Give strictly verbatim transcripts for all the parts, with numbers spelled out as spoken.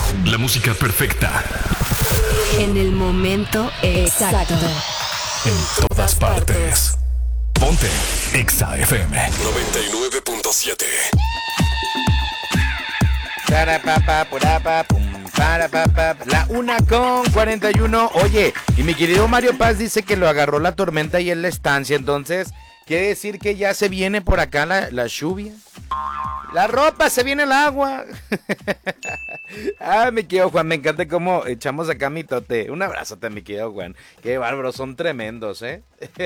La música perfecta. En el momento exacto. En todas partes. Ponte Exa F M noventa y nueve punto siete. La una con cuarenta y uno. Oye, y mi querido Mario Paz dice que lo agarró la tormenta y en la estancia. Entonces, quiere decir que ya se viene por acá la, la lluvia. La ropa, se viene el agua. Ah, mi querido Juan, me encanta cómo echamos acá mi tote. Un abrazote, mi querido Juan. Qué bárbaros, son tremendos, ¿eh?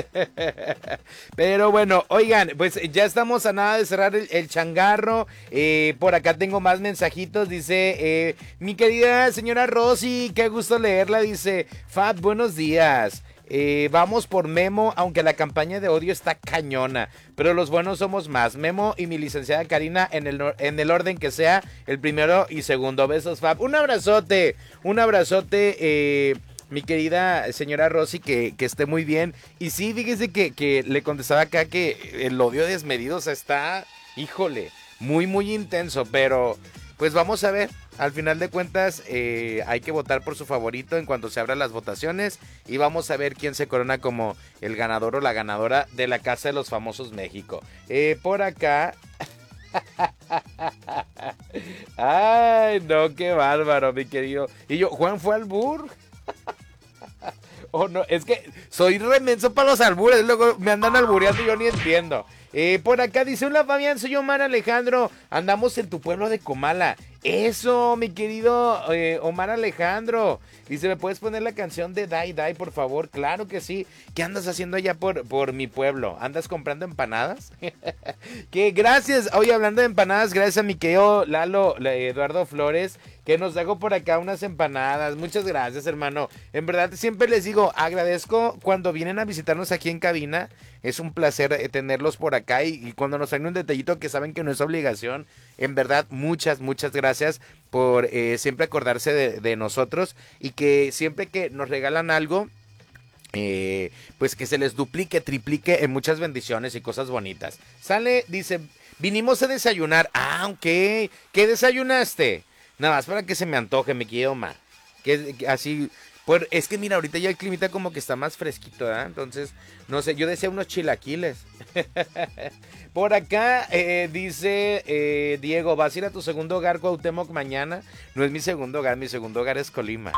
Pero bueno, oigan, pues ya estamos a nada de cerrar el, el changarro. Eh, por acá tengo más mensajitos. Dice, eh, mi querida señora Rosy, qué gusto leerla. Dice, Fab, buenos días. Eh, vamos por Memo, aunque la campaña de odio está cañona, pero los buenos somos más. Memo y mi licenciada Karina en el, en el orden que sea, el primero y segundo. Besos, Fab. Un abrazote, un abrazote, eh, mi querida señora Rosy, que, que esté muy bien. Y sí, fíjese que, que le contestaba acá que el odio desmedido, o sea, está, híjole, muy, muy intenso, pero pues vamos a ver. Al final de cuentas, eh, hay que votar por su favorito en cuanto se abran las votaciones y vamos a ver quién se corona como el ganador o la ganadora de la Casa de los Famosos México. Eh, por acá... Ay, no, qué bárbaro, mi querido. Y yo, ¿Juan fue albur? Oh, no, es que soy remenso para los albures, luego me andan albureando y yo ni entiendo. Eh, por acá dice, hola Fabián, soy Omar Alejandro, andamos en tu pueblo de Comala. Eso, mi querido eh, Omar Alejandro. Dice, ¿me puedes poner la canción de Dai Dai, por favor? Claro que sí. ¿Qué andas haciendo allá por, por mi pueblo? ¿Andas comprando empanadas? Que gracias. Oye, hablando de empanadas, gracias a mi querido Lalo Eduardo Flores, que nos dejó por acá unas empanadas. Muchas gracias, hermano. En verdad, siempre les digo, agradezco cuando vienen a visitarnos aquí en cabina. Es un placer tenerlos por acá y, y cuando nos traen un detallito que saben que no es obligación. En verdad, muchas, muchas gracias por eh, siempre acordarse de, de nosotros y que siempre que nos regalan algo, eh, pues que se les duplique, triplique en muchas bendiciones y cosas bonitas. Sale, dice, vinimos a desayunar. Ah, ok. ¿Qué desayunaste? Nada más para que se me antoje, mi querido Omar. Que, que así... Pues es que mira, ahorita ya el climita como que está más fresquito, ¿verdad? Entonces, no sé, yo decía unos chilaquiles. Por acá eh, dice eh, Diego, ¿vas a ir a tu segundo hogar, Cuauhtémoc, mañana? No es mi segundo hogar, mi segundo hogar es Colima.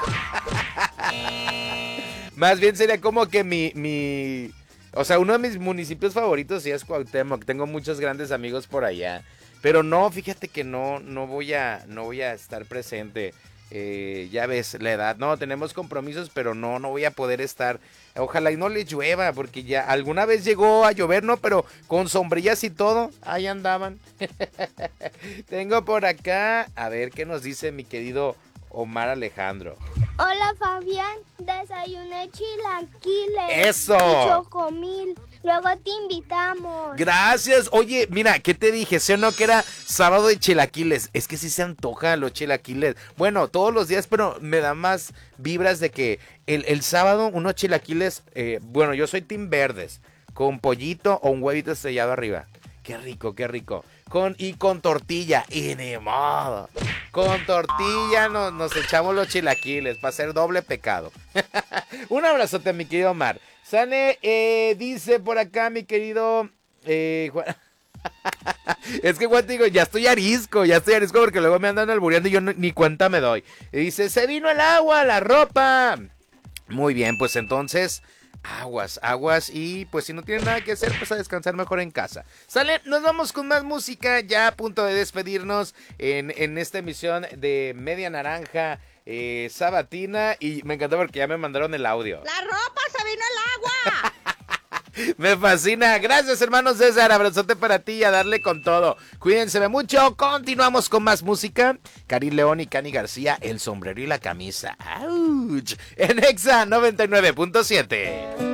Más bien sería como que mi, mi... O sea, uno de mis municipios favoritos sí es Cuauhtémoc. Tengo muchos grandes amigos por allá. Pero no, fíjate que no, no voy a, no voy a estar presente. Eh, ya ves la edad, no, tenemos compromisos, pero no, no voy a poder estar. Ojalá y no le llueva, porque ya alguna vez llegó a llover, no, pero con sombrillas y todo, ahí andaban. Tengo por acá, a ver qué nos dice mi querido Omar Alejandro. Hola Fabián, desayuné chilaquiles. ¡Eso! Y chocomil. Luego te invitamos. Gracias. Oye, mira, ¿qué te dije? ¿Sí o no que era sábado de chilaquiles? Es que sí se antoja los chilaquiles. Bueno, todos los días, pero me da más vibras de que el, el sábado unos chilaquiles, eh, bueno, yo soy team verdes, con pollito o un huevito estrellado arriba. Qué rico, qué rico. Con, y con tortilla, y ni modo. Con tortilla nos, nos echamos los chilaquiles para hacer doble pecado. Un abrazote, mi querido Omar. Sale, eh, dice por acá mi querido eh, Juan. Es que Juan, te digo, ya estoy arisco, ya estoy arisco porque luego me andan albureando y yo no, ni cuenta me doy. Y dice, se vino el agua, la ropa. Muy bien, pues entonces, aguas, aguas. Y pues si no tienen nada que hacer, pues a descansar mejor en casa. Sale, nos vamos con más música, ya a punto de despedirnos en, en esta emisión de Media Naranja. Eh, sabatina, y me encantó porque ya me mandaron el audio. ¡La ropa se vino el agua! Me fascina, gracias hermano César, abrazote para ti y a darle con todo. Cuídense mucho, continuamos con más música. Karim León y Cani García, el sombrero y la camisa. ¡Auch! En Exa noventa y nueve punto siete.